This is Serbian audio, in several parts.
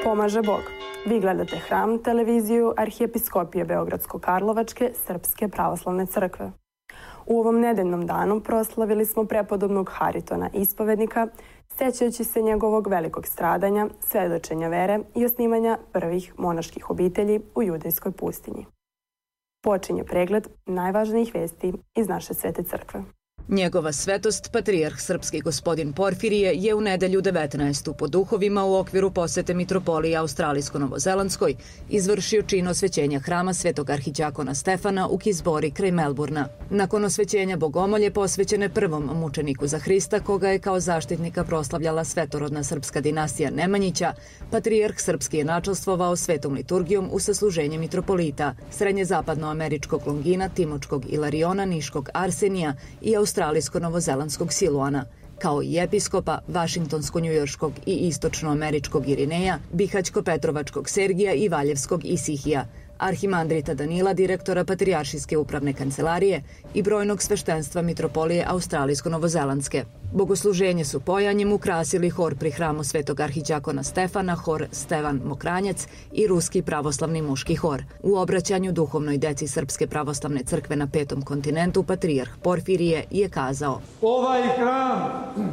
Pomaže Bog. Vi gledate Hram, televiziju Arhijepiskopije Beogradsko-Karlovačke Srpske pravoslavne crkve. U ovom nedeljnom danu proslavili smo prepodobnog Haritona ispovednika, sećajući se njegovog velikog stradanja, svedočenja vere i osnivanja prvih monaških obitelji u judejskoj pustinji. Počinje pregled najvažnijih vesti iz naše svete crkve. Njegova svetost, patrijarh srpski gospodin Porfirije, je u nedelju 19. po duhovima u okviru posete mitropolije Australijsko-Novozelandskoj izvršio čin osvećenja hrama Svetog arhiđakona Stefana u Kizbori kraj Melburna. Nakon osvećenja bogomolje posvećene prvom mučeniku za Hrista, koga je kao zaštitnika proslavljala svetorodna srpska dinastija Nemanjića, patrijarh srpski je načelstvovao svetom liturgijom u sasluženje mitropolita, srednjezapadnoameričkog Longina, Timočkog Ilariona, Niškog Arsenija i australijsko-novozelandskog Siluana, kao i episkopa vašingtonsko-njujorškog i istočnoameričkog Irineja, bihaćko-petrovačkog Sergija i valjevskog Isihija, arhimandrita Danila, direktora Patrijaršijske upravne kancelarije i brojnog sveštenstva mitropolije Australijsko-novozelandske. Bogosluženje su pojanjem ukrasili hor pri hramu Svetog arhiđakona Stefana, hor Stevan Mokranjac i ruski pravoslavni muški hor. U obraćanju duhovnoj deci Srpske pravoslavne crkve na Petom kontinentu, patrijarh Porfirije je kazao: Ovaj hram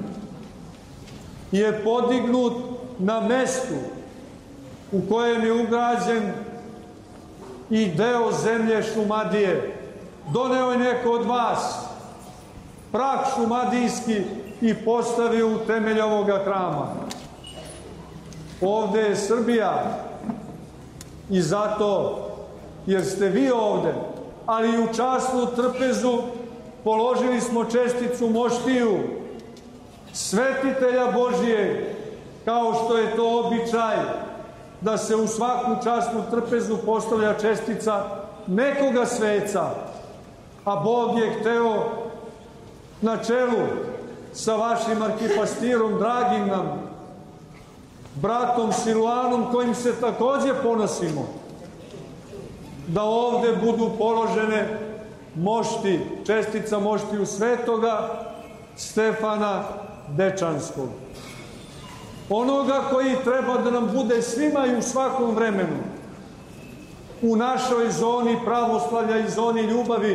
je podignut na mestu u kojem je ugrađen i deo zemlje Šumadije. Doneo je neko od vas prah šumadijski i postavio u temelj ovoga hrama. Ovde je Srbija i zato jer ste vi ovde, ali i u časnu trpezu položili smo česticu moštiju svetitelja Božijeg, kao što je to običaj da se u svaku časnu trpezu postavlja čestica nekoga sveca, a Bog je hteo na čelu sa vašim arhipastirom, dragim nam bratom Siluanom, kojim se takođe ponosimo, da ovde budu položene mošti, čestica moštiju svetoga Stefana Dečanskog. Onoga koji treba da nam bude svima i u svakom vremenu, u našoj zoni pravoslavlja i zoni ljubavi,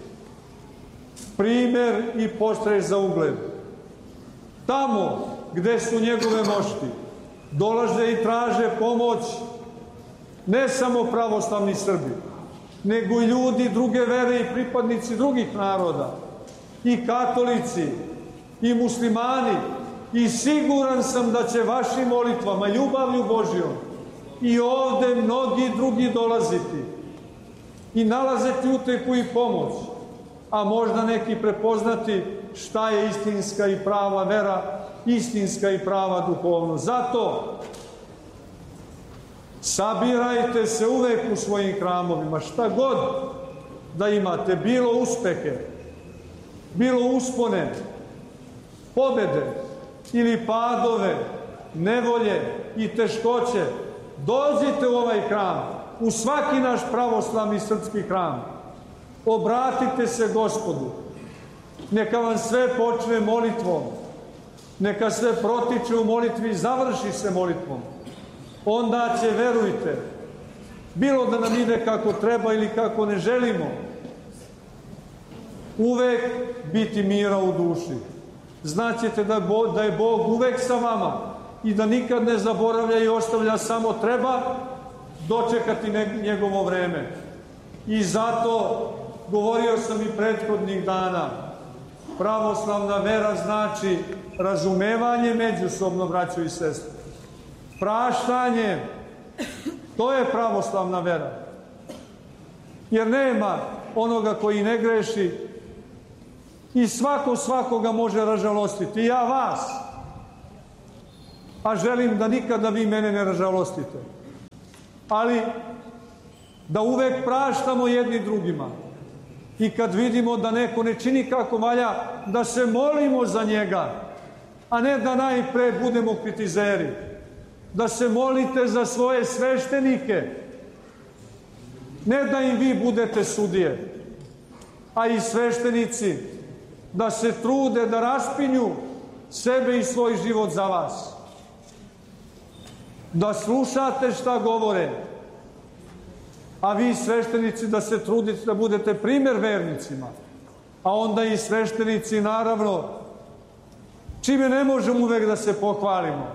primer i postreh za ugled. Tamo gde su njegove mošti, dolaze i traže pomoć ne samo pravoslavni Srbi, nego i ljudi druge vere i pripadnici drugih naroda, i katolici, i muslimani, i siguran sam da će vašim molitvama, ljubavlju Božjom, i ovde mnogi drugi dolaziti i nalaziti uteku i pomoć, a možda neki prepoznati šta je istinska i prava vera, istinska i prava duhovnost. Zato sabirajte se uvek u svojim hramovima, šta god da imate, bilo uspehe, bilo uspone, pobede ili padove, nevolje i teškoće, dođite u ovaj hram, u svaki naš pravoslavni srpski hram. Obratite se Gospodu. Neka vam sve počne molitvom. Neka sve protiče u molitvi i završi se molitvom. Onda će, verujte, bilo da nam ide kako treba ili kako ne želimo, uvek biti mira u duši. Znaćete da je Bog uvek sa vama i da nikad ne zaboravlja i ostavlja, samo treba dočekati njegovo vreme. I zato, govorio sam i prethodnih dana, pravoslavna vera znači razumevanje međusobno, braćo i sestre. Praštanje, to je pravoslavna vera. Jer nema onoga koji ne greši i svako svakoga može ražalostiti. I ja vas. A želim da nikada vi mene ne ražalostite. Ali da uvek praštamo jedni drugima. I kad vidimo da neko ne čini kako valja, da se molimo za njega, a ne da najpre budemo kritizeri. Da se molite za svoje sveštenike, ne da im vi budete sudije, a i sveštenici da se trude da raspinju sebe i svoj život za vas. da slušate šta govore, a vi sveštenici da se trudite da budete primer vernicima, a onda i sveštenici naravno, čime ne možemo uvek da se pohvalimo,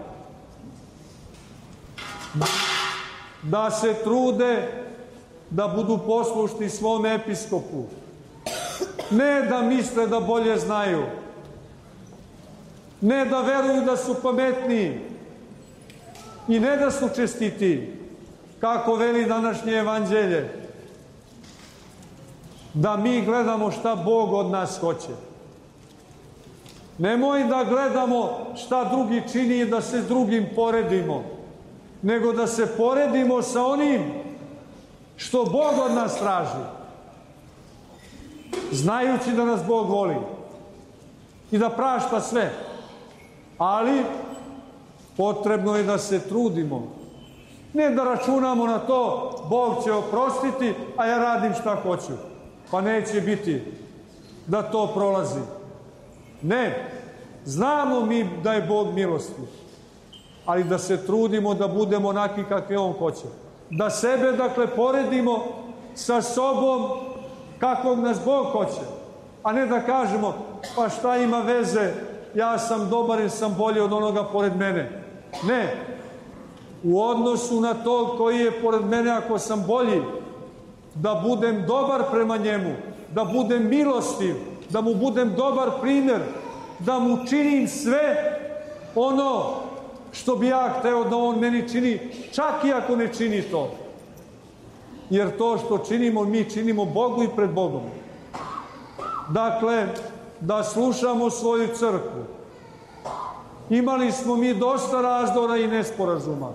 da se trude da budu poslušni svom episkopu, ne da misle da bolje znaju, ne da veruju da su pametniji i ne da su čestitiji, kako veli današnje evanđelje, da mi gledamo šta Bog od nas hoće. Nemoj da gledamo šta drugi čini i da se s drugim poredimo, nego da se poredimo sa onim što Bog od nas traži, znajući da nas Bog voli i da prašta sve. Ali potrebno je da se trudimo. Ne da računamo na to, Bog će oprostiti, a ja radim šta hoću. Pa neće biti da to prolazi. Ne, znamo mi da je Bog milostiv, ali da se trudimo da budemo onaki kakve On hoće. Da sebe, dakle, poredimo sa sobom kakvog nas Bog hoće, a ne da kažemo, pa šta ima veze, ja sam dobar jer sam bolji od onoga pored mene. Ne, u odnosu na to koji je pored mene, ako sam bolji, da budem dobar prema njemu, da budem milostiv, da mu budem dobar primjer, da mu činim sve ono što bi ja hteo da on meni čini, čak i ako ne čini to. Jer to što činimo, mi činimo Bogu i pred Bogom. Dakle, da slušamo svoju crkvu. Imali smo mi dosta razdora i nesporazuma.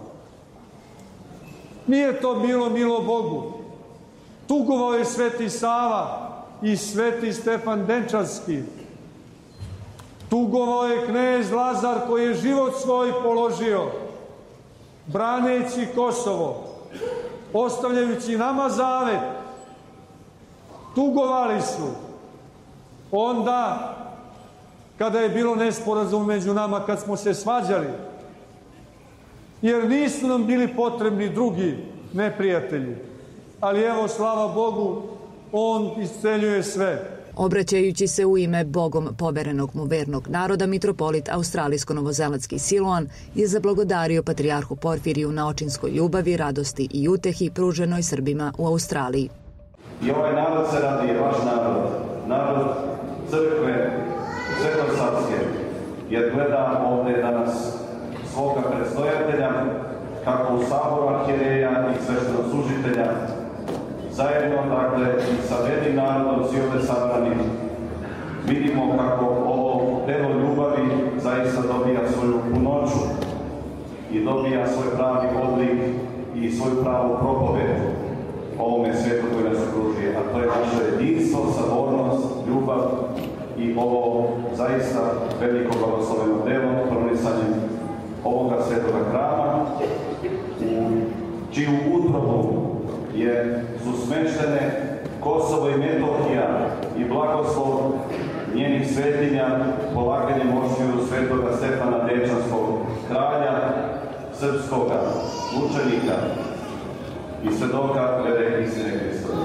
Nije to bilo milo Bogu. Tugovao je Sveti Sava i Sveti Stefan Denčarski. Tugovao je knez Lazar koji je život svoj položio, braneći Kosovo, ostavljajući nama zavet. Tugovali su. Onda, kada je bilo nesporazum među nama, kad smo se svađali, jer nisu nam bili potrebni drugi neprijatelji. Ali evo, slava Bogu, On isceljuje sve. Obraćajući se u ime Bogom poverenog mu vernog naroda, mitropolit australijsko-novozelandski Siloan je zablagodario patrijarhu Porfiriju na očinskoj ljubavi, radosti i utehi pruženoj Srbima u Australiji. I ovaj narod se radi, je vaš narod crkve Svetosavske, jer gleda ovdje danas svoga predstojatelja, kako u saboru arhijereja i sveštenosužitelja, zajedno, dakle, i sa vednim narodom, svi ovdje sabrani, vidimo kako ovo delo ljubavi zaista dobija svoju punoću i dobija svoj pravi oblik i svoju pravu propoved ovome svijetu koji nas okružuje, a to je naše jedinstvo, sabornost, ljubav i ovo zaista veliko blagosloveno delo, pronisanjem ovoga svetoga hrama, u čiju utrobu su smeštene Kosovo i Metohija i blagoslov njenih svetinja polaganjem mošću svetoga Stefana Dečanskog, kralja srpskoga, učenika i svedoka vere istine Hristove.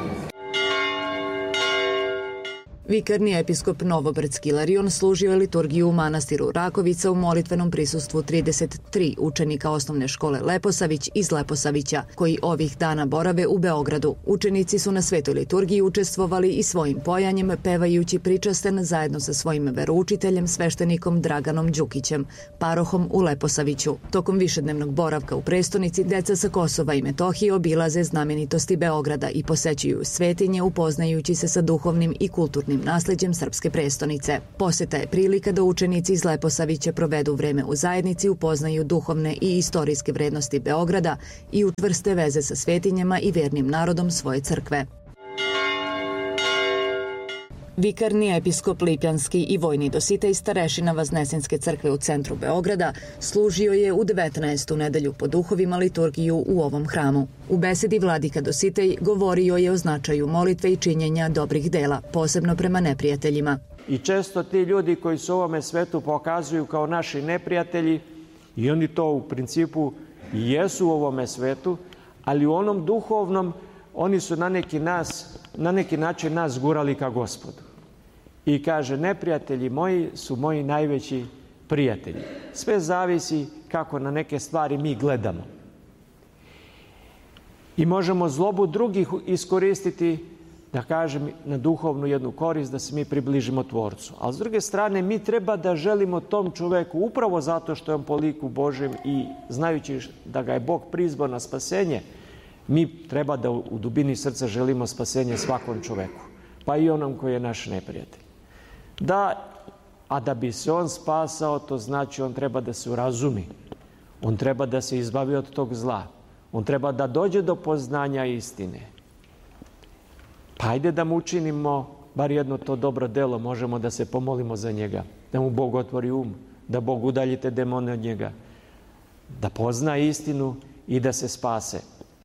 Vikarni episkop Novobrdski Ilarion služio je liturgiju u manastiru Rakovica u molitvenom prisustvu 33 učenika osnovne škole Leposavić iz Leposavića, koji ovih dana borave u Beogradu. Učenici su na svetoj liturgiji učestvovali i svojim pojanjem, pevajući pričasten zajedno sa svojim veroučiteljem, sveštenikom Draganom Đukićem, parohom u Leposaviću. Tokom višednevnog boravka u prestonici, deca sa Kosova i Metohije obilaze znamenitosti Beograda i posećuju svetinje, upoznajući se sa duhovnim i kulturnim nasleđem srpske prestonice. Poseta je prilika da učenici iz Leposavića provedu vreme u zajednici, upoznaju duhovne i istorijske vrednosti Beograda i učvrste veze sa svetinjama i vernim narodom svoje crkve. Vikarni episkop Lipljanski i vojni dositej starešina Vaznesenske crkve u centru Beograda služio je u 19. nedelju po duhovima liturgiju u ovom hramu. U besedi vladika dositej govorio je o značaju molitve i činjenja dobrih dela, posebno prema neprijateljima. I često ti ljudi koji su u ovome svetu pokazuju kao naši neprijatelji i oni to u principu i jesu u ovome svetu, ali u onom duhovnom oni su na neki način nas gurali ka Gospodu. I kaže, neprijatelji moji su moji najveći prijatelji. Sve zavisi kako na neke stvari mi gledamo. I možemo zlobu drugih iskoristiti, da kažem, na duhovnu jednu korist, da se mi približimo Tvorcu. Ali s druge strane, mi treba da želimo tom čoveku, upravo zato što je on po liku Božjem i znajući da ga je Bog prizvao na spasenje, mi treba da u dubini srca želimo spasenje svakom čoveku, pa i onom koji je naš neprijatelj. A da bi se on spasao, to znači on treba da se urazumi. On treba da se izbavi od tog zla. On treba da dođe do poznanja istine. Pa ajde da mu učinimo bar jedno to dobro delo, možemo da se pomolimo za njega, da mu Bog otvori da Bog udalji te demone od njega, da pozna istinu i da se spase.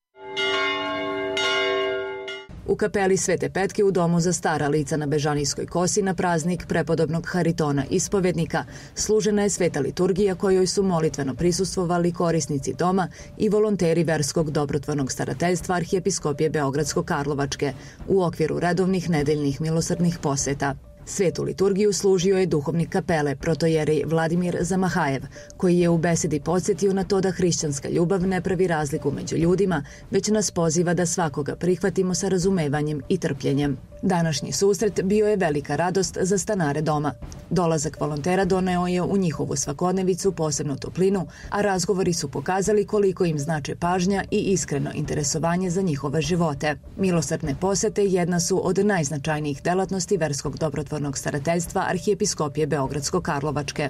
U kapeli Svete Petke u domu za stara lica na Bežanijskoj kosi na praznik prepodobnog Haritona ispovednika služena je sveta liturgija kojoj su molitveno prisustvovali korisnici doma i volonteri verskog dobrotvornog starateljstva Arhijepiskopije Beogradsko-Karlovačke u okviru redovnih nedeljnih milosrdnih poseta. Svetu liturgiju služio je duhovnik kapele, protojerej Vladimir Zamahajev, koji je u besedi podsjetio na to da hrišćanska ljubav ne pravi razliku među ljudima, već nas poziva da svakoga prihvatimo sa razumevanjem i trpljenjem. Današnji susret bio je velika radost za stanare doma. Dolazak volontera doneo je u njihovu svakodnevicu posebnu toplinu, a razgovori su pokazali koliko im znače pažnja i iskreno interesovanje za njihove živote. Milosrdne posete jedna su od najznačajnijih delatnosti verskog dobrotvornog starateljstva Arhijepiskopije Beogradsko-Karlovačke.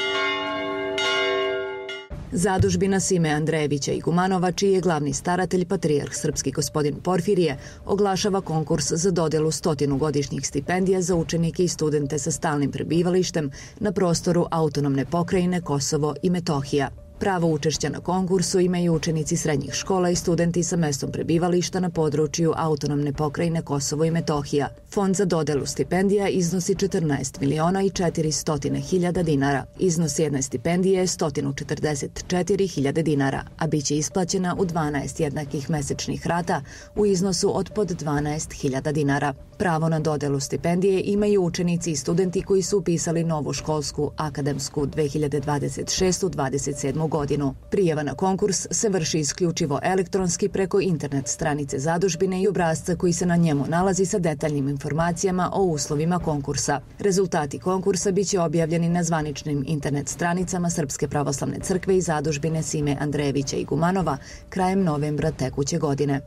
Zadužbina Sime Andrejevića Igumanova, čiji je glavni staratelj patrijarh srpski gospodin Porfirije, oglašava konkurs za dodelu 100-godišnjih stipendija za učenike i studente sa stalnim prebivalištem na prostoru autonomne pokrajine Kosovo i Metohija. Pravo učešća na konkursu imaju učenici srednjih škola i studenti sa mestom prebivališta na području autonomne pokrajine Kosovo i Metohija. Fond za dodelu stipendija iznosi 14.400.000 dinara. Iznos jedne stipendije je 144.000 dinara, a bit će isplaćena u 12 jednakih mesečnih rata u iznosu od pod 12.000 dinara. Pravo na dodelu stipendije imaju učenici i studenti koji su upisali novu školsku akademsku 2026-27 godinu. Prijava na konkurs se vrši isključivo elektronski preko internet stranice zadužbine i obrasca koji se na njemu nalazi sa detaljnim informacijama o uslovima konkursa. Rezultati konkursa biće objavljeni na zvaničnim internet stranicama Srpske pravoslavne crkve i zadužbine Sime Andrejevića Igumanova krajem novembra tekuće godine.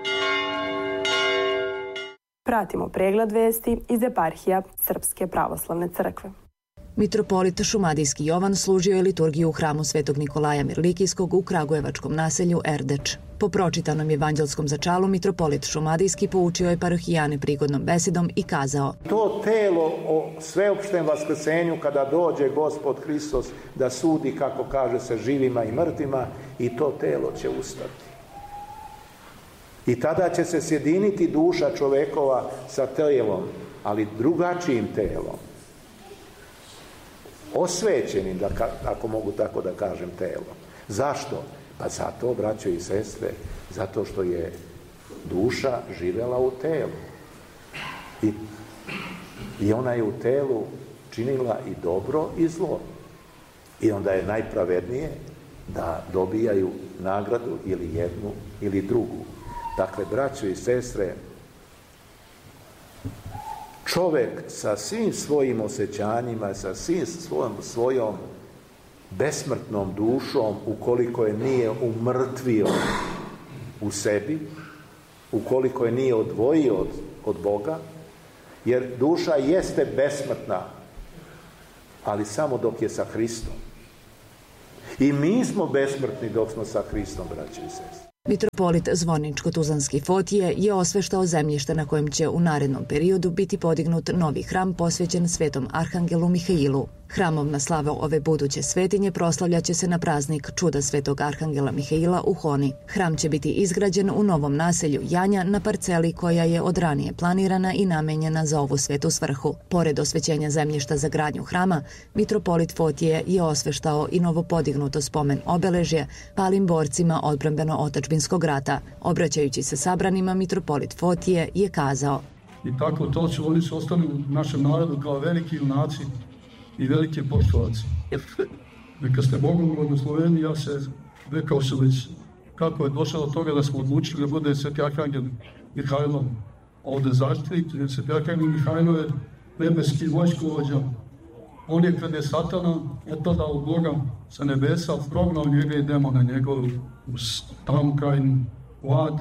Pratimo pregled vesti iz eparhija Srpske pravoslavne crkve. Mitropolit Šumadijski Jovan služio je liturgiju u hramu Svetog Nikolaja Mirlikijskog u kragujevačkom naselju Erdeč. Po pročitanom evanđelskom začalu mitropolit Šumadijski poučio je parohijane prigodnom besedom i kazao: To telo o sveopštem vaskrsenju kada dođe Gospod Hristos da sudi, kako kaže se, živima i mrtvima, i to telo će ustati. I tada će se sjediniti duša čovekova sa telom, ali drugačijim telom. Osvećenim, ako mogu tako da kažem, telom. Zašto? Pa zato, braćo i sestre, zato što je duša živela u telu. I ona je u telu činila i dobro i zlo. I onda je najpravednije da dobijaju nagradu ili jednu ili drugu. Dakle, braćo i sestre, čovek sa svim svojim osjećanjima, sa svim svojom besmrtnom dušom, ukoliko je nije umrtvio u sebi, ukoliko je nije odvojio od Boga, jer duša jeste besmrtna, ali samo dok je sa Hristom. I mi smo besmrtni dok smo sa Hristom, braći i sestri. Mitropolit Zvorničko-Tuzlanski Fotije je osveštao zemljište na kojem će u narednom periodu biti podignut novi hram posvećen Svetom Arhangelu Mihailu. Hramovna slava ove buduće svetinje proslavljaće se na praznik Čuda Svetog Arhangela Mihaila u Honi. Hram će biti izgrađen u novom naselju Janja na parceli koja je od ranije planirana i namenjena za ovu svetu svrhu. Pored osvećenja zemljišta za gradnju hrama, mitropolit Fotije je osveštao i novopodignuto spomen obeležje palim borcima odbrambeno-otadžbinskog rata. Obraćajući se sabranima, mitropolit Fotije je kazao: I tako to su, oni su ostali u našem narodu kao veliki junaci i velike poštovaci. Neka ste Bogom blagosloveni, ja se rekao sam već kako je došlo do toga da smo odlučili da bude Sveti Arhangel Mihajlo ovde zaštitnik, jer Sveti Arhangel Mihajlo je nebeski vojskovođa. On je kada je Satana napadao Boga sa nebesa, prognuo njega i demona njegovu u tam krajinu u Ad.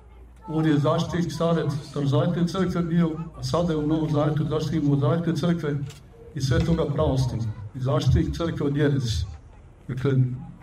On je zaštitnik stare Starozavetne crkve bio, a sada je u Novom Zavetu zaštitnik Novozavetne crkve i Svetoga pravoslavlja. I zaštitnik crkve od jeresi. Dakle,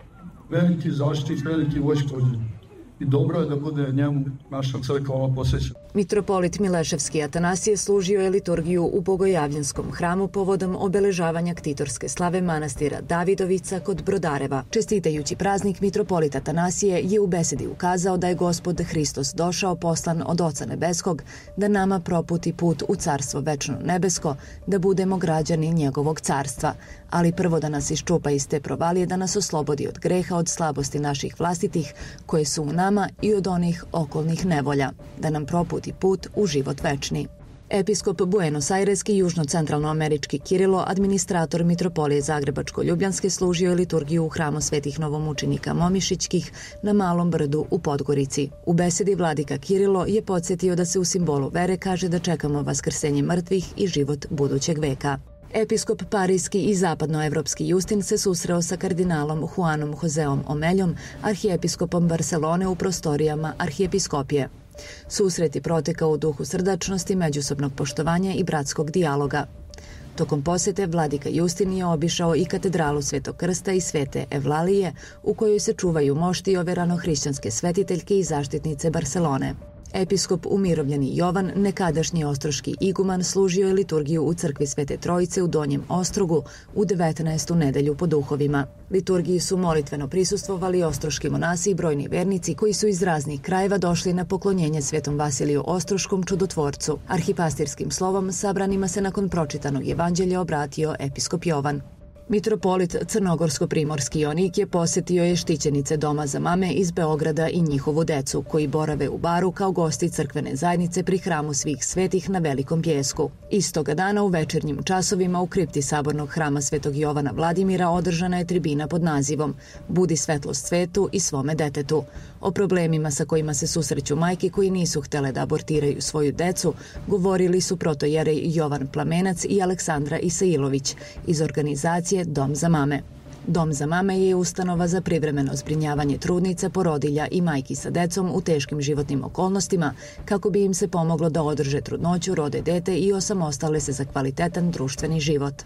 veliki zaštitnik, veliki vojskovođa. I dobro je da bude njemu naša crkva ova posvećena. Mitropolit Mileševski Atanasije služio je liturgiju u Bogojavljanskom hramu povodom obeležavanja ktitorske slave manastira Davidovica kod Brodareva. Čestitajući praznik, mitropolit Atanasije je u besedi ukazao da je Gospod Hristos došao poslan od Oca Nebeskog da nama proputi put u carstvo večno nebesko, da budemo građani njegovog carstva. Ali prvo da nas iščupa iz te provalije, da nas oslobodi od greha, od slabosti naših vlastitih koje su u nama i od onih okolnih nevolja, da nam proputi put u život večni. Episkop Buenos Aireski južno-centralnoamerički Kirilo, administrator mitropolije Zagrebačko-Ljubljanske, služio je liturgiju u hramu svetih novomučenika Momišićkih na Malom Brdu u Podgorici. U besedi vladika Kirilo je podsjetio da se u simbolu vere kaže da čekamo vaskrsenje mrtvih i život budućeg veka. Episkop parijski i zapadnoevropski Justin se susreo sa kardinalom Juanom Joseom Omeljom, arhijepiskopom Barcelone u prostorijama arhijepiskopije. Susret je protekao u duhu srdačnosti, međusobnog poštovanja i bratskog dijaloga. Tokom posete vladika Justin je obišao i katedralu Svetog Krsta i Svete Evlalije, u kojoj se čuvaju mošti ove ranohrišćanske svetiteljke i zaštitnice Barcelone. Episkop umirovljeni Jovan, nekadašnji ostroški iguman, služio je liturgiju u crkvi Svete Trojice u Donjem Ostrogu u 19. nedelju po duhovima. Liturgiji su molitveno prisustvovali ostroški monasi i brojni vernici koji su iz raznih krajeva došli na poklonjenje Svetom Vasiliju Ostroškom čudotvorcu. Arhipastirskim slovom sabranima se nakon pročitanog evanđelja obratio episkop Jovan. Mitropolit Crnogorsko-primorski Jonik je posetio je štićenice Doma za mame iz Beograda i njihovu decu, koji borave u Baru kao gosti crkvene zajednice pri hramu svih svetih na Velikom Pjesku. Istoga dana u večernjim časovima u kripti sabornog hrama Svetog Jovana Vladimira održana je tribina pod nazivom Budi svetlost svetu i svome detetu. O problemima sa kojima se susreću majke koji nisu htele da abortiraju svoju decu govorili su protojerej Jovan Plamenac i Aleksandra Isailović iz organizacije Dom za mame. Dom za mame je ustanova za privremeno zbrinjavanje trudnica, porodilja i majki sa decom u teškim životnim okolnostima kako bi im se pomoglo da održe trudnoću, rode dete i osamostale se za kvalitetan društveni život.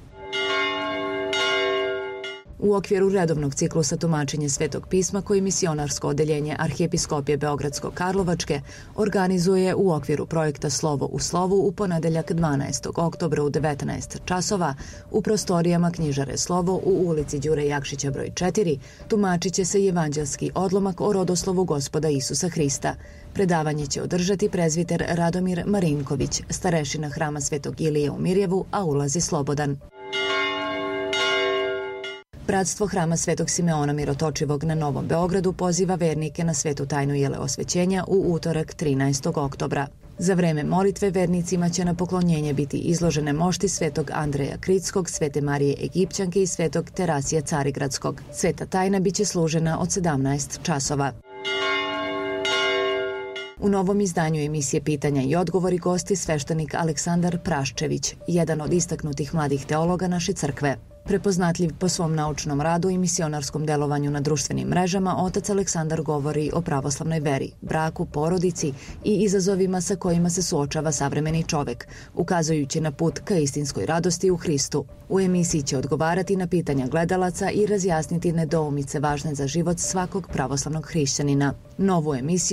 U okviru redovnog ciklusa tumačenje Svetog pisma koji misionarsko odeljenje Arhijepiskopije Beogradsko-Karlovačke organizuje u okviru projekta Slovo u slovu u ponedeljak 12. oktobra u 19 časova u prostorijama knjižare Slovo u ulici Đure Jakšića broj 4 tumačit će se evanđelski odlomak o rodoslovu Gospoda Isusa Hrista. Predavanje će održati prezviter Radomir Marinković, starešina hrama Svetog Ilije u Mirjevu, a ulaz je slobodan. Bratstvo hrama Svetog Simeona Mirotočivog na Novom Beogradu poziva vernike na svetu tajnu jele osvećenja u utorak 13. oktobra. Za vreme molitve vernicima će na poklonjenje biti izložene mošti Svetog Andreja Kritskog, Svete Marije Egipćanke i Svetog Terasija Carigradskog. Sveta tajna biće služena od 17 časova. U novom izdanju emisije Pitanja i odgovori gosti sveštenik Aleksandar Praščević, jedan od istaknutih mladih teologa naše crkve. Prepoznatljiv po svom naučnom radu i misionarskom delovanju na društvenim mrežama, otac Aleksandar govori o pravoslavnoj veri, braku, porodici i izazovima sa kojima se suočava savremeni čovek, ukazujući na put ka istinskoj radosti u Hristu. U emisiji će odgovarati na pitanja gledalaca i razjasniti nedoumice važne za život svakog pravoslavnog hrišćanina. Novu emisiju